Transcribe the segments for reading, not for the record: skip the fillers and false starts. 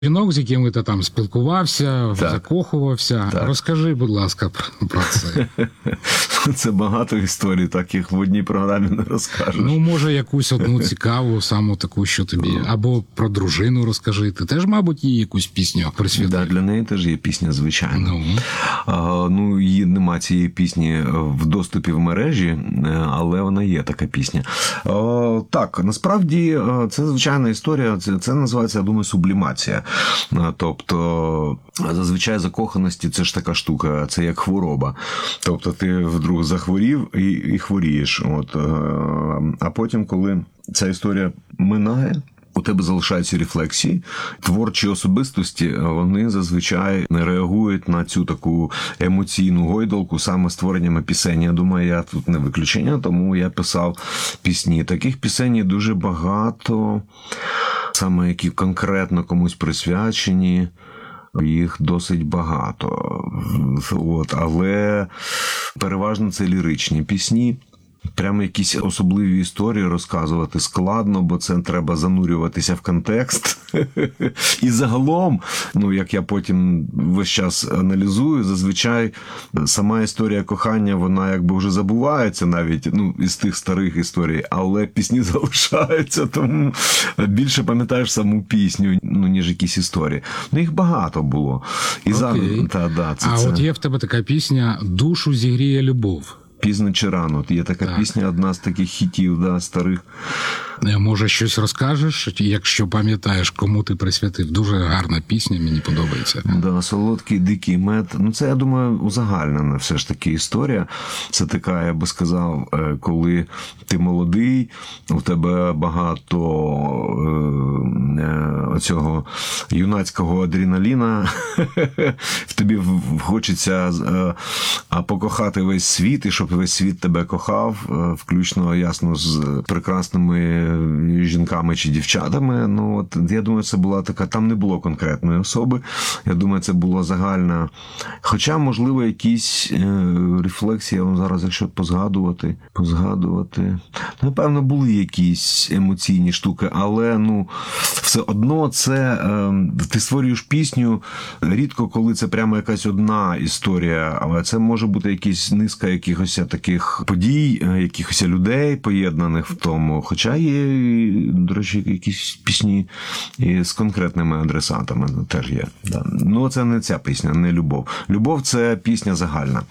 жінок, з якими ти там спілкувався, так. закохувався. Так. Розкажи, будь ласка, про це. Це багато історій, таких в одній програмі не розкажеш. Ну, може, якусь одну цікаву, саму таку, що тобі. Або про дружину розкажи. Ти теж, мабуть, їй якусь пісню присвятив? Так, для неї теж є пісня, звичайно. Її нема цієї пісні в доступі в мережі, але вона є, така пісня. Так, насправді, це звичайна історія, це називається, я думаю, сублімація. Тобто, зазвичай закоханості це ж така штука, це як хвороба. Тобто, ти вдруг захворів і хворієш. А потім, коли ця історія минає, у тебе залишаються рефлексії. Творчі особистості, вони зазвичай не реагують на цю таку емоційну гойдалку саме створеннями пісень. Я думаю, я тут не виключення, тому я писав пісні. Таких пісень дуже багато, саме які конкретно комусь присвячені. Їх досить багато. Але переважно це ліричні пісні. Прямо якісь особливі історії розказувати складно, бо це треба занурюватися в контекст. І загалом, як я потім весь час аналізую, зазвичай сама історія кохання, вона якби вже забувається навіть із тих старих історій, але пісні залишаються, тому більше пам'ятаєш саму пісню, ніж якісь історії. Їх багато було. І от є в тебе така пісня «Душу зігріє любов». Пізно чи рано. Є така пісня, одна з таких хітів, старих. Може, щось розкажеш, якщо пам'ятаєш, кому ти присвятив? Дуже гарна пісня, мені подобається. «Солодкий дикий мед». Це, я думаю, узагальнена все ж таки історія. Це така, я би сказав, коли ти молодий, у тебе багато цього юнацького адреналіна, в тобі хочеться покохати весь світ, і щоб весь світ тебе кохав, включно, ясно, з прекрасними жінками чи дівчатами. Я думаю, це була така, там не було конкретної особи. Я думаю, це була загальна. Хоча, можливо, якісь рефлексії, зараз, якщо позгадувати. Напевно, були якісь емоційні штуки, але, все одно це, ти створюєш пісню, рідко, коли це прямо якась одна історія, але це може бути якась низка якихось таких подій, якихось людей поєднаних в тому. Хоча є, до речі, якісь пісні з конкретними адресатами теж є. Це не ця пісня, не «Любов». «Любов» – це пісня загальна.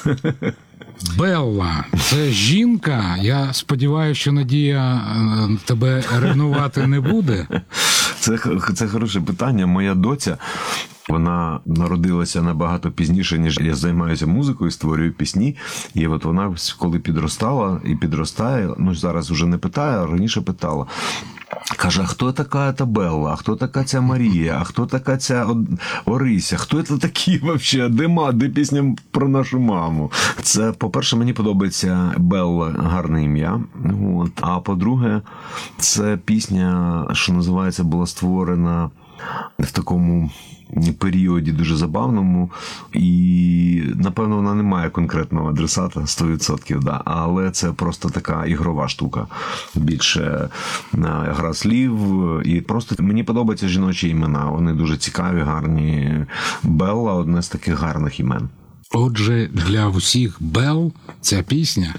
Белла – це жінка. Я сподіваюся, що Надія тебе ревнувати не буде. Це хороше питання. Моя доця, вона народилася набагато пізніше, ніж я займаюся музикою, створюю пісні. І вона, коли підростала і підростає, зараз вже не питає, а раніше питала. Каже, а хто така ця Белла, а хто така ця Марія, а хто така ця Орися, хто це такі взагалі, де пісня про нашу маму? Це, по-перше, мені подобається Белла, гарне ім'я, а по-друге, це пісня, що називається, була створена в такому періоді дуже забавному, і, напевно, вона не має конкретного адресата 100%, але це просто така ігрова штука. Більше гра слів, і просто мені подобаються жіночі імена, вони дуже цікаві, гарні. Белла – одне з таких гарних імен. Отже, для всіх Белл ця пісня.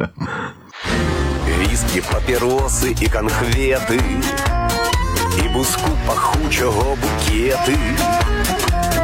Віскі, папіроси і конфети, і буску пахучого букети.